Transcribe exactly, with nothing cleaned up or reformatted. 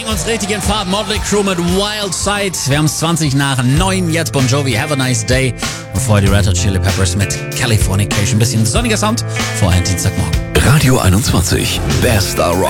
uns richtig in Farben. Motley Crue mit Wild Side. Wir haben es zwanzig nach neun. Jetzt Bon Jovi, Have a Nice Day. Und vorher die Red Hot Chili Peppers mit Californication. Ein bisschen sonniger Sound. Vorher Dienstagmorgen. Radio einundzwanzig. Best Rock.